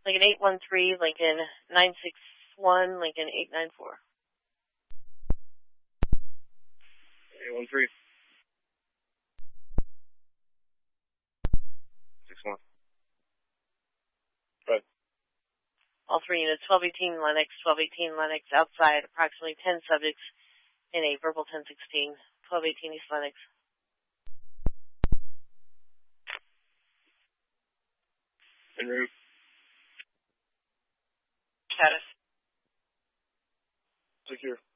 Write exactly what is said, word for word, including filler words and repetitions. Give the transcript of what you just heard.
Lincoln eight one three, Lincoln nine six one, Lincoln eight nine four. eight one three. six one. Right. All three units, twelve eighteen Lennox, twelve eighteen Lennox, outside, approximately ten subjects in a verbal ten sixteen, twelve eighteen East Lennox. En route. Status. Secure.